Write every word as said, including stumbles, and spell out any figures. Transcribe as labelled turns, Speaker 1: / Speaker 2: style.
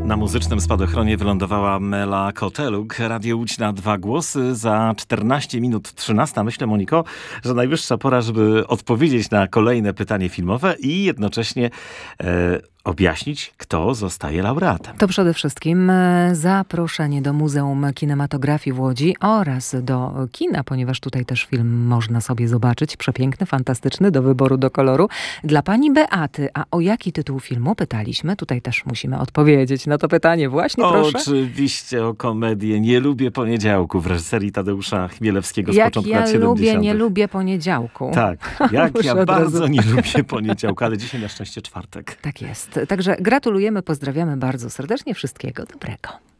Speaker 1: Na muzycznym spadochronie wylądowała Mela Koteluk. Radio Łódź na dwa głosy za czternaście minut trzynasta. Myślę, Moniko, że najwyższa pora, żeby odpowiedzieć na kolejne pytanie filmowe i jednocześnie e, objaśnić, kto zostaje laureatem.
Speaker 2: To przede wszystkim zaproszenie do Muzeum Kinematografii w Łodzi oraz do kina, ponieważ tutaj też film można sobie zobaczyć. Przepiękny, fantastyczny, do wyboru, do koloru. Dla pani Beaty, a o jaki tytuł filmu pytaliśmy? Tutaj też musimy odpowiedzieć na to pytanie. Właśnie, proszę.
Speaker 1: Oczywiście o komedię Nie lubię poniedziałku w reżyserii Tadeusza Chmielewskiego z
Speaker 2: jak
Speaker 1: początku
Speaker 2: ja
Speaker 1: lat siedemdziesiątych.
Speaker 2: lubię, nie lubię poniedziałku.
Speaker 1: Tak, jak ja bardzo nie lubię poniedziałku, ale dzisiaj na szczęście czwartek.
Speaker 2: Tak jest. Także gratulujemy, pozdrawiamy bardzo serdecznie. Wszystkiego dobrego.